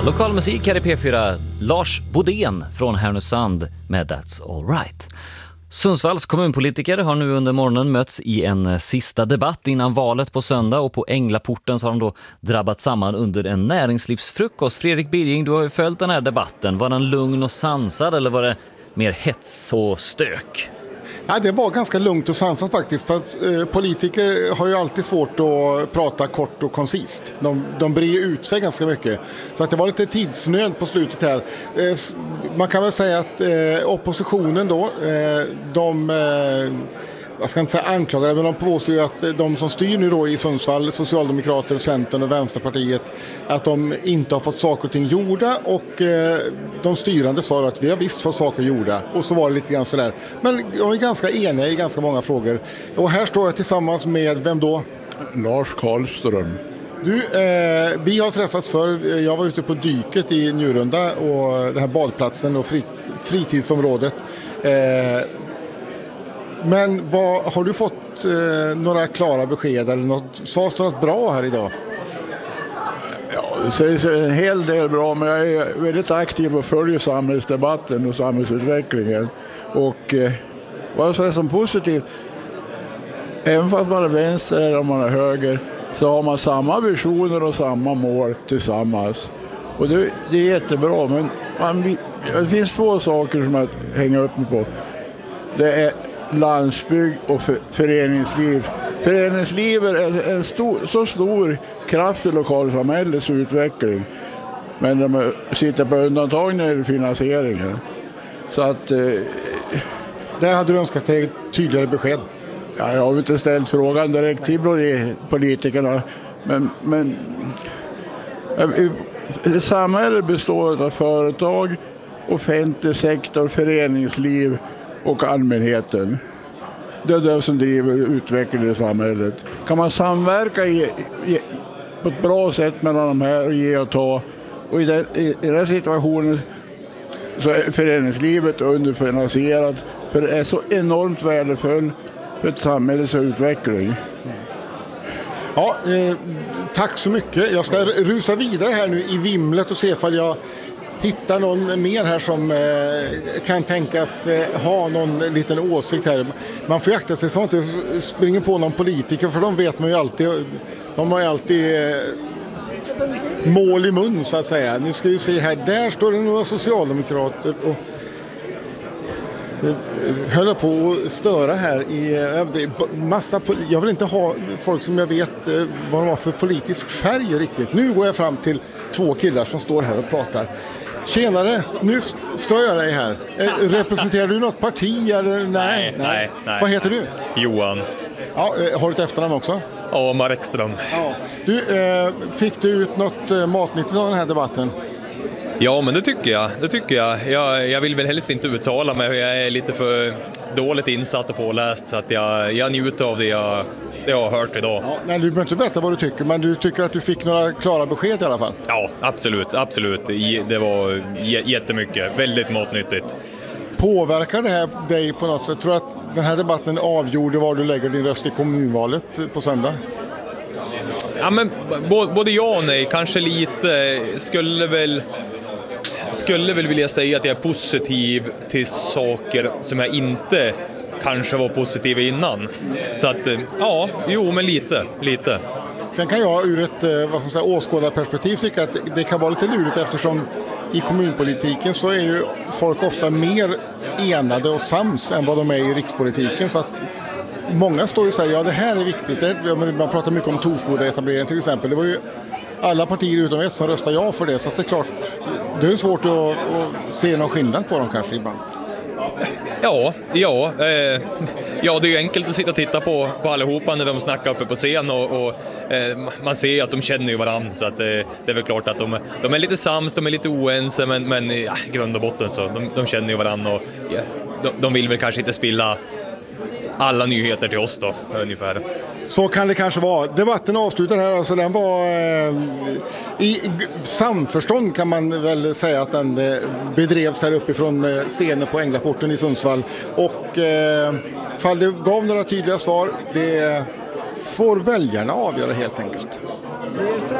Lokal musik här i P4. Lars Bodén från Härnösand med That's All Right. Sundsvalls kommunpolitiker har nu under morgonen mötts i en sista debatt innan valet på söndag, och på Änglaporten så har de då drabbat samman under en näringslivsfrukost. Fredrik Birging, du har ju följt den här debatten. Var den lugn och sansad eller var det mer hets och stök? Ja, det var ganska lugnt och sansat faktiskt, för att politiker har ju alltid svårt att prata kort och koncist. De brer ut sig ganska mycket. Så att det var lite tidsnöd på slutet här. Man kan väl säga att oppositionen då, jag ska inte säga anklagade, men de påstår ju att de som styr nu då i Sundsvall, Socialdemokrater, Centern och Vänsterpartiet, att de inte har fått saker och ting gjorda, och de styrande sa att vi har visst fått saker gjorda, och så var det lite grann sådär. Men de är ganska eniga i ganska många frågor. Och här står jag tillsammans med, vem då? Lars Karlström. Du, vi har träffats för. Jag var ute på dyket i Njurunda och den här badplatsen och fritidsområdet. Men har du fått några klara besked eller sades det något bra här idag? Ja, det sägs en hel del bra, men jag är väldigt aktiv och följer samhällsdebatten och samhällsutvecklingen. Och vad som är som positivt, även fast man är vänster eller om man är höger, så har man samma visioner och samma mål tillsammans. Och det är jättebra, men det finns två saker som jag hänger upp mig på. Det är landsbygd och föreningsliv. Föreningsliv är en så stor kraft i lokalsamhällets utveckling, men de sitter på undantag när det är finansieringen. Så att där hade du önskat dig tydligare besked. Ja, jag har inte ställt frågan direkt till politikerna, men samhället består av företag, offentlig sektor, föreningsliv och allmänheten. Det är det som driver utvecklingen i samhället. Kan man samverka på ett bra sätt mellan de här och ge och ta, och i den här situationen så är föreningslivet underfinansierat, för det är så enormt värdefullt för ett samhälles utveckling. Ja, tack så mycket. Jag ska rusa vidare här nu i vimlet och se ifall jag hittar någon mer här som kan tänkas ha någon liten åsikt här. Man får akta sig så att inte springer på någon politiker, för de vet man ju alltid, de har ju alltid mål i mun så att säga. Nu ska vi se här, där står det några socialdemokrater och höll på att störa här i massa. Jag vill inte ha folk som jag vet vad de har för politisk färg riktigt. Nu går jag fram till två killar som står här och pratar. Tjenare, nu står jag dig här. Representerar du något parti eller? Nej. Vad heter du? Johan. Ja, har du ett efternamn också? Ja, Markström. Ja. Du, fick du ut något matnyttigt av den här debatten? Ja, men det tycker jag. Jag vill väl helst inte uttala mig. Jag är lite för dåligt insatt och påläst, så att jag njuter av det jag har hört idag. Ja, nej, du behöver inte berätta vad du tycker, men du tycker att du fick några klara besked i alla fall? Ja, absolut. Det var jättemycket. Väldigt matnyttigt. Påverkar det här dig på något sätt? Tror du att den här debatten avgjorde var du lägger din röst i kommunvalet på söndag? Ja, men både ja och nej. Kanske lite. Skulle väl vilja säga att jag är positiv till saker som jag inte kanske var positiv innan. Så att, men lite. Sen kan jag ur ett åskådarperspektiv tycka att det kan vara lite lurigt, eftersom i kommunpolitiken så är ju folk ofta mer enade och sams än vad de är i rikspolitiken. Så att många står ju och säger, ja det här är viktigt. Man pratar mycket om Torsboda-etablering till exempel. Det var ju alla partier utom ett som röstar ja för det. Så att det är klart, det är svårt att se någon skillnad på dem kanske ibland. Ja, det är ju enkelt att sitta och titta på allihopa när de snackar uppe på scen och man ser ju att de känner ju varandra, så att det är väl klart att de är lite sams, de är lite oense, men i grund och botten så de känner ju varandra, och de vill väl kanske inte spilla alla nyheter till oss då, ungefär. Så kan det kanske vara. Debatten avslutar här, alltså den var i samförstånd kan man väl säga att den bedrevs här uppifrån scenen på Änglaporten i Sundsvall. Och fall det gav några tydliga svar, det får väljarna avgöra helt enkelt.